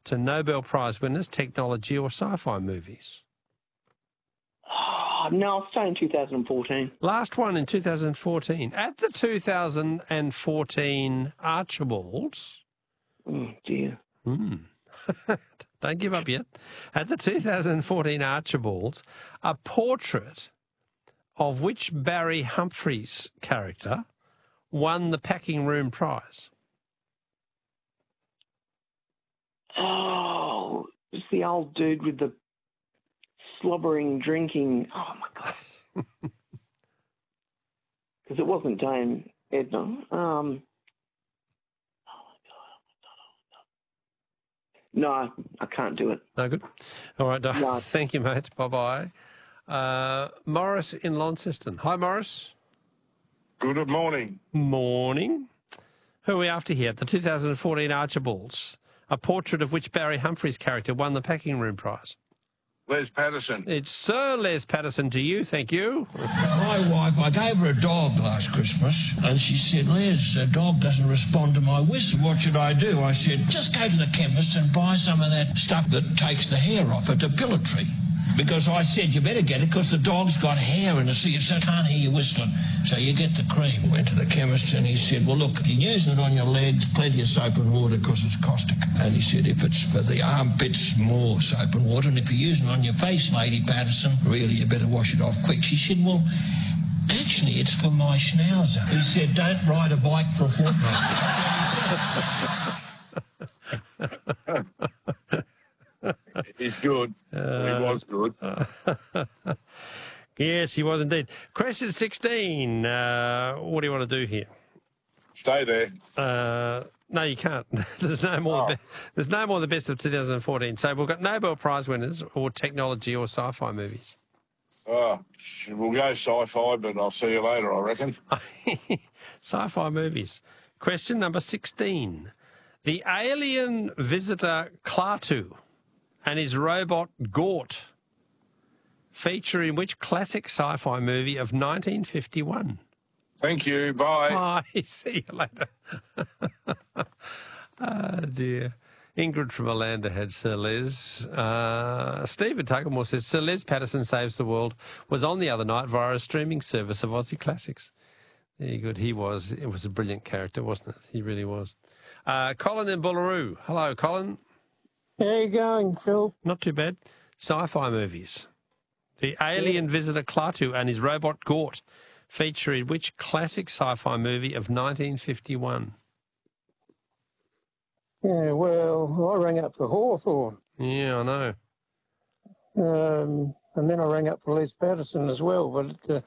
to Nobel Prize winners, technology or sci-fi movies? Oh, no, I'll say in 2014. Last one in 2014. At the 2014 Archibalds... Oh, dear. Don't give up yet. At the 2014 Archibalds, a portrait of which Barry Humphries character won the Packing Room Prize? Oh, it's the old dude with the slobbering, drinking. Oh, my God. Because it wasn't Dame Edna. No, I can't do it. No good? All right, No. Thank you, mate. Bye-bye. Morris in Launceston. Hi, Morris. Good morning. Morning. Who are we after here? The 2014 Archibalds, a portrait of which Barry Humphries' character won the Packing Room Prize. Les Patterson. It's Sir Les Patterson to you, thank you. My wife, I gave her a dog last Christmas, and she said, Les, the dog doesn't respond to my whistle. What should I do? I said, just go to the chemist and buy some of that stuff that takes the hair off, a depilatory. Because I said, you better get it because the dog's got hair in it, so you can't hear you whistling. So you get the cream. Went to the chemist and he said, well, look, if you're using it on your legs, plenty of soap and water because it's caustic. And he said, if it's for the armpits, more soap and water. And if you're using it on your face, Lady Patterson, really, you better wash it off quick. She said, well, actually, it's for my schnauzer. He said, don't ride a bike for a fortnight. He's good. He was good. Yes, he was indeed. Question 16. What do you want to do here? Stay there. No, you can't. There's no more. There's no more the best of 2014. So we've got Nobel Prize winners or technology or sci-fi movies. We'll go sci-fi, but I'll see you later, I reckon. Sci-fi movies. Question number 16. The alien visitor Klaatu and his robot Gort feature in which classic sci-fi movie of 1951? Thank you. Bye. Bye. See you later. Oh, dear. Ingrid from Orlando had Sir Les. Stephen Tuckamore says, Sir Les Patterson Saves the World was on the other night via a streaming service of Aussie Classics. Very good. He was. It was a brilliant character, wasn't it? He really was. Colin in Bullaroo. Hello, Colin. How you going, Phil? Not too bad. Sci-fi movies. The alien visitor Klaatu and his robot Gort feature in which classic sci-fi movie of 1951? Yeah, well, I rang up for Hawthorne. Yeah, I know. And then I rang up for Les Patterson as well. But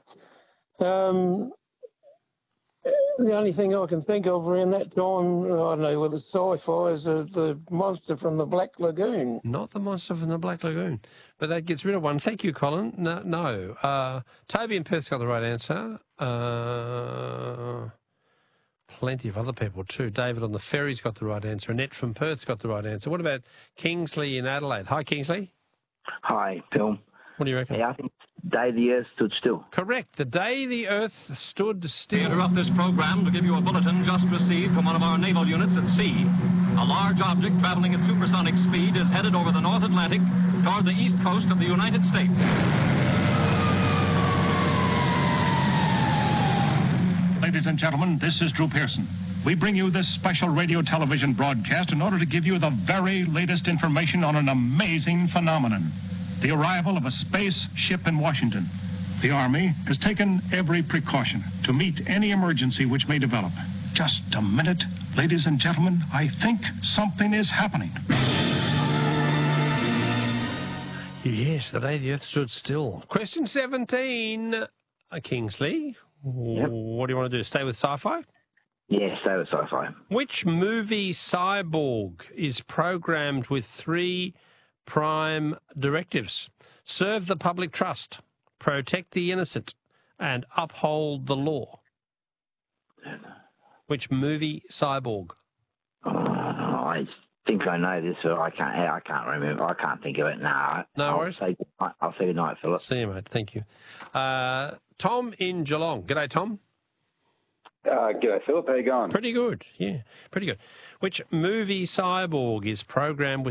the only thing I can think of around that time, I don't know, with the sci-fi is the monster from the Black Lagoon. Not the monster from the Black Lagoon. But that gets rid of one. Thank you, Colin. No. Toby in Perth's got the right answer. Plenty of other people too. David on the ferry's got the right answer. Annette from Perth's got the right answer. What about Kingsley in Adelaide? Hi, Kingsley. Hi, Phil. What do you reckon? Yeah, I think the day the Earth stood still. Correct. The day the Earth stood still. We interrupt this program to give you a bulletin just received from one of our naval units at sea. A large object traveling at supersonic speed is headed over the North Atlantic toward the east coast of the United States. Ladies and gentlemen, this is Drew Pearson. We bring you this special radio television broadcast in order to give you the very latest information on an amazing phenomenon. The arrival of a space ship in Washington. The Army has taken every precaution to meet any emergency which may develop. Just a minute, ladies and gentlemen, I think something is happening. Yes, the day the Earth stood still. Question 17, Kingsley. Yep. What do you want to do? Stay with sci-fi? Yeah, stay with sci-fi. Which movie cyborg is programmed with 3 prime directives? Serve the public trust, protect the innocent, and uphold the law. Which movie cyborg? I think I know this, but I can't remember. I can't think of it now. No worries. I'll say good night, Philip. See you, mate. Thank you. Tom in Geelong. G'day, Tom. G'day, Philip. How you going? Pretty good. Yeah, pretty good. Which movie cyborg is programmed with